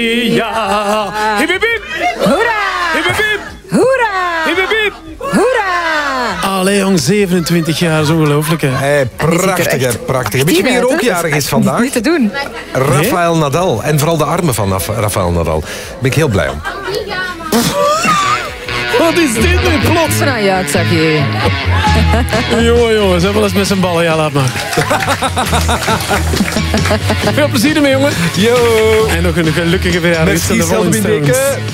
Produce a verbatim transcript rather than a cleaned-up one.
Ja. Hip, hip, hip. Hoera! Hip, hip, hip. Hoera! Hip, hip, hip. Hoera! Allee, jong, zevenentwintig jaar, dat is ongelooflijk, hè. Hey, prachtig, hè, prachtig. Weet je wie er ook jarig is vandaag? Niet te doen. Rafael Nadal. En vooral de armen van Raf- Rafael Nadal. Daar ben ik heel blij om. Wat is dit nu, plots? Van Ajax, zeg je. Jongen, jongen, ze hebben wel eens met zijn ballen. Ja, laat maar. Veel plezier ermee, jongen. Yo! En nog een gelukkige verjaardag. Merci, van de Rolling Selby Stones. Dikke.